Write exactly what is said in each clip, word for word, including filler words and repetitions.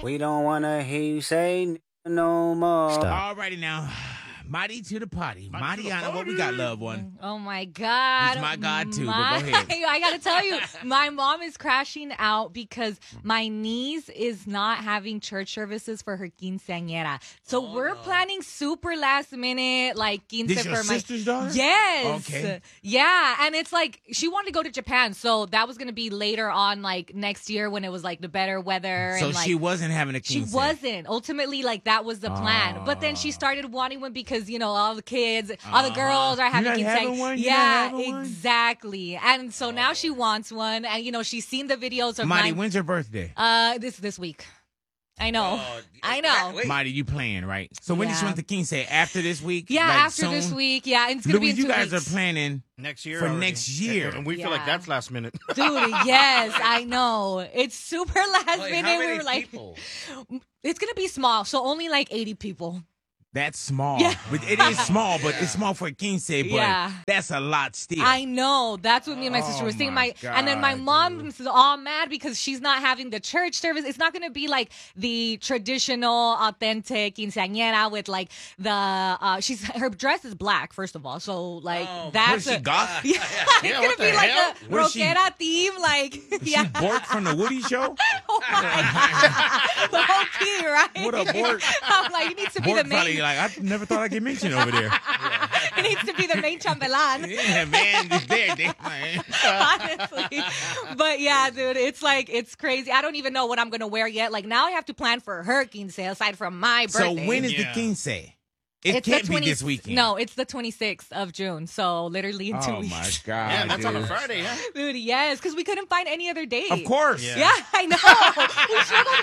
We don't want to hear you say no more. Stop. Alrighty now. Mighty to the party. Mariana, what we got, loved one? Oh, my God. He's my God, too, my, but go ahead. I got to tell you, my mom is crashing out because my niece is not having church services for her quinceañera. So oh, we're no. planning super last minute, like, quince this for your my sister's daughter? Yes. Okay. Yeah, and it's like, she wanted to go to Japan, so that was going to be later on, like, next year when it was, like, the better weather. So and, like, she wasn't having a quince. She wasn't. Ultimately, like, that was the plan. Oh. But then she started wanting one because, you know, all the kids, all the girls are having quinceañeras. Yeah, exactly. And so oh. now she wants one, and you know she's seen the videos of Marty, mine. when's your birthday? Uh, this this week. I know. Oh, I know. Wait. Marty, you playing, right? So when yeah. did you want the quince? After this week? Yeah, like after soon? this week. Yeah, and it's gonna Louis, be in two you guys weeks. are planning next year for already. next year, and we yeah. feel like that's last minute. Dude, yes, I know. It's super last Wait, minute. how many we were like, people? It's gonna be small, so only like eighty people. That's small. Yeah. But it is small, but yeah. it's small for a quince, but yeah. that's a lot still. I know. That's what me and my sister oh were saying. My my God, and then my mom dude. is all mad because she's not having the church service. It's not going to be like the traditional, authentic quinceañera with like the uh she's her dress is black, first of all. So like oh, that's she a, goth? Yeah, yeah, it's gonna be like hell? a rockera theme, like Is yeah. she Bork from the Woody Show? Oh my God. The whole key, right? What a Bork. I'm like, you need to be Bork the main. probably like, I never thought I'd get mentioned over there. It needs to be the main chambelán. Yeah, man, it's there, there, man. Honestly. But yeah, dude, it's like, it's crazy. I don't even know what I'm going to wear yet. Like, now I have to plan for her quince aside from my birthday. So when is Yeah. the quince? It It's can't the be twenty this weekend. No, it's the twenty-sixth of June. So literally in two oh weeks. my God. Yeah, that's dude. on a Friday, huh? Dude, yes, because we couldn't find any other date. Of course. Yeah. Yeah, I know. We struggled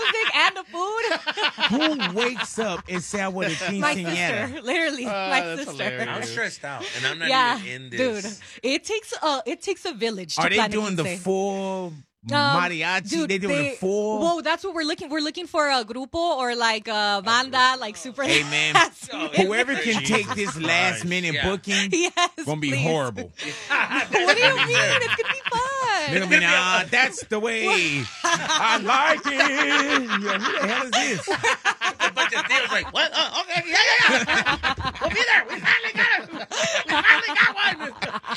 to find music and the food. Who wakes up and say I want a My quinceañera? sister, literally, Uh, my that's sister. hilarious. I'm stressed out, and I'm not Yeah, even in this. dude, it takes a it takes a village. To Are they plan a doing the quince. full Um, mariachi? dude, they doing they- the full? Whoa, that's what we're looking. We're looking for a grupo or like a banda, like super. Hey, man, last Oh, minute. Whoever can Jesus take this last Christ. minute Yeah. booking, Yes, gonna be please. horrible. What do you mean? It's gonna be They're fun. gonna be, nah, that's the way. I like it. Yeah, who the hell is this? A bunch of theaters like, what? Oh, okay, yeah, yeah, yeah. We'll be there. We finally got it. We finally got one.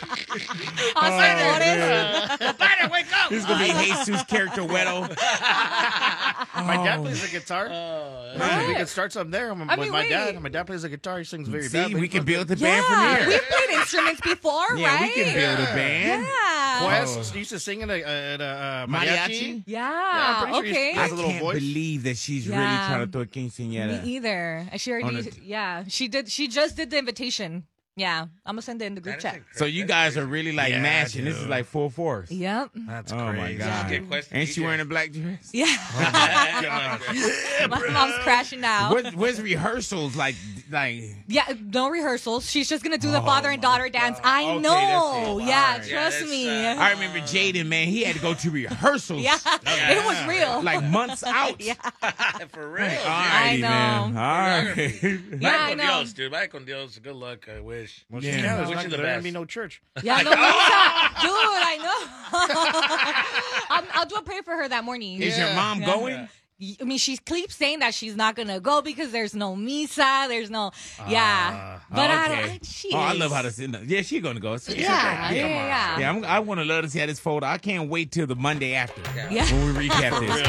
Hacedores. Compadre, wake up. This is gonna be Jesus character Weddle. My dad Oh. plays the guitar. Oh, Yeah, we could start something there with I mean, my wait. dad. My dad plays the guitar. He sings very See, badly. we can build the band from Yeah, here. we've played instruments before, yeah, right? we can build a band. Yeah. Quest used to sing at a, at a uh, mariachi. Mariachi? Yeah. I'm pretty sure he's- okay. he I has a little can't voice. believe that she's Yeah. really trying to throw a Me quinceañera. either. She On already. a- Yeah, she did. She just did the invitation. Yeah, I'm gonna send it in the group chat. So you guys are really like Yeah, mashing. This is dude. like full force. Yep. That's Oh crazy. my God! Get Quest Ain't D she J. wearing a black dress? Yeah. My mom's crashing out. What, where's rehearsals like? Like Yeah, no rehearsals. She's just gonna do the Oh father and daughter dance. I Okay, know. that's it. Yeah, Alright. Yeah, trust that's, me. uh, I remember Jaden, man. He had to go to rehearsals. yeah, it was real. Like months out. Yeah. For real. All dude. I righty, know. man. All right. Yeah, Vaya I con know. Dios, dude. Vaya con Dios. Good luck. I wish. Well, Yeah. yeah, there's Wish not you the there's gonna best. be no church. Yeah, no, Lisa. Dude, I know. I'll, I'll do a prayer for her that morning. Is your Yeah. mom Yeah. going? I mean, she keeps saying that she's not gonna go because there's no misa, there's no, yeah. but I, Okay. I, she oh, I is. love how this. Yeah, she's gonna go. So- Yeah, yeah, yeah. yeah. Yeah, I'm, I want to love to see how this fold. I can't wait till the Monday after Yeah. when we recap this.